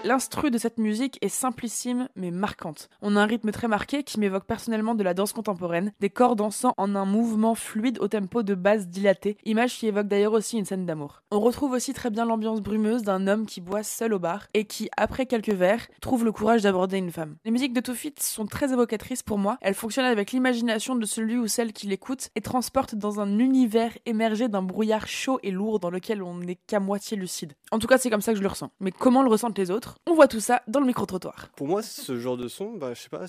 L'instru de cette musique est simplissime mais marquante. On a un rythme très marqué qui m'évoque personnellement de la danse contemporaine, des corps dansant en un mouvement fluide au tempo de basse dilaté, image qui évoque d'ailleurs aussi une scène d'amour. On retrouve aussi très bien l'ambiance brumeuse d'un homme qui boit seul au bar et qui, après quelques verres, trouve le courage d'aborder une femme. Les musiques de Too Feat sont très évocatrices pour moi, elles fonctionnent avec l'imagination de celui ou celle qui l'écoute et transportent dans un univers émergé d'un brouillard chaud et lourd dans lequel on n'est qu'à moitié lucide. En tout cas, c'est comme ça que je le ressens. Mais comment le ressentent les autres ? On voit tout ça dans le micro-trottoir. Pour moi, ce genre de son, je sais pas,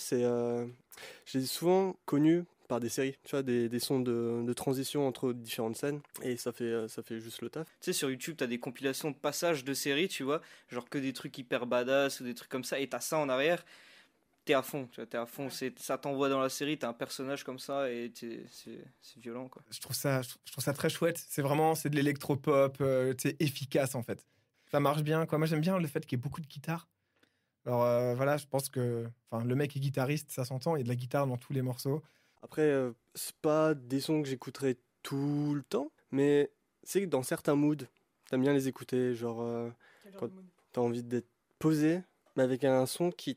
j'ai souvent connu par des séries, tu vois, des sons de transition entre différentes scènes, et ça fait juste le taf. Tu sais, sur YouTube, t'as des compilations de passages de séries, tu vois, genre que des trucs hyper badass ou des trucs comme ça, et t'as ça en arrière, t'es à fond, tu vois, t'es à fond, ça t'envoie dans la série, t'as un personnage comme ça, et c'est violent, quoi. Je trouve ça très chouette. C'est de l'électropop, efficace en fait. Ça marche bien, quoi. Moi, j'aime bien le fait qu'il y ait beaucoup de guitare. Alors voilà, je pense que le mec est guitariste, ça s'entend, il y a de la guitare dans tous les morceaux. Après, c'est pas des sons que j'écouterai tout le temps, mais c'est que dans certains moods, t'aimes bien les écouter, genre quand t'as envie d'être posé, mais avec un son qui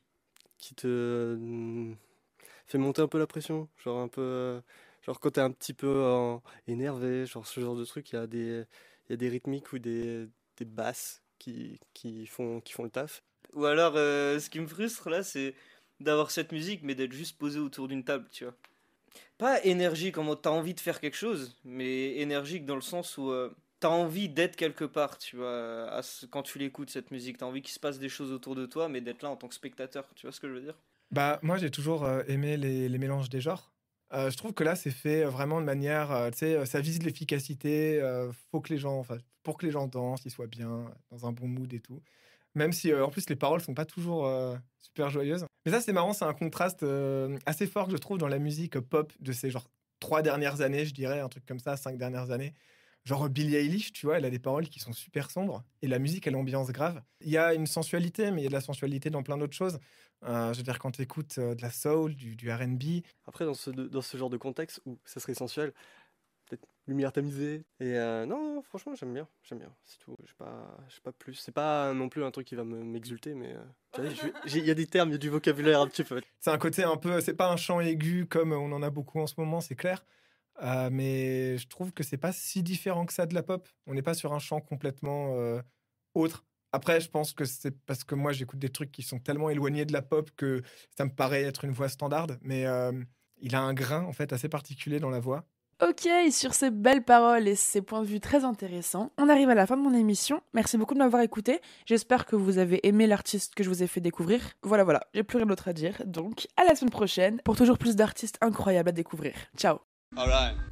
te fait monter un peu la pression, genre un peu, genre quand t'es un petit peu énervé, genre ce genre de truc, il y a des rythmiques ou des basses qui font le taf. Ou alors, ce qui me frustre là, c'est d'avoir cette musique, mais d'être juste posé autour d'une table, tu vois. Pas énergique, en mode t'as envie de faire quelque chose, mais énergique dans le sens où t'as envie d'être quelque part, tu vois, quand tu l'écoutes cette musique. T'as envie qu'il se passe des choses autour de toi, mais d'être là en tant que spectateur, tu vois ce que je veux dire ? Moi, j'ai toujours aimé les mélanges des genres. Je trouve que là, c'est fait vraiment de manière, ça vise l'efficacité. Faut que les gens, pour que les gens dansent, ils soient bien, dans un bon mood et tout. Même si, en plus, les paroles sont pas toujours super joyeuses. Mais ça, c'est marrant, c'est un contraste assez fort que je trouve dans la musique pop de ces genre 3 dernières années, je dirais, un truc comme ça, 5 dernières années. Genre Billie Eilish, tu vois, elle a des paroles qui sont super sombres et la musique, elle ambiance grave. Il y a une sensualité, mais il y a de la sensualité dans plein d'autres choses. Je veux dire, quand tu écoutes de la soul, du R&B. Après, dans ce genre de contexte où ça serait sensuel, peut-être lumière tamisée. Et non, franchement, j'aime bien, c'est tout. J'ai pas plus. C'est pas non plus un truc qui va m'exulter, mais tu vois, il y a des termes, il y a du vocabulaire un petit peu. C'est un côté un peu, c'est pas un chant aigu comme on en a beaucoup en ce moment, c'est clair. Mais je trouve que c'est pas si différent que ça de la pop. On n'est pas sur un chant complètement autre. Après, je pense que c'est parce que moi, j'écoute des trucs qui sont tellement éloignés de la pop que ça me paraît être une voix standard. Mais il a un grain, en fait, assez particulier dans la voix. Ok, sur ces belles paroles et ces points de vue très intéressants, on arrive à la fin de mon émission. Merci beaucoup de m'avoir écouté. J'espère que vous avez aimé l'artiste que je vous ai fait découvrir. Voilà, j'ai plus rien d'autre à dire. Donc, à la semaine prochaine pour toujours plus d'artistes incroyables à découvrir. Ciao. All right.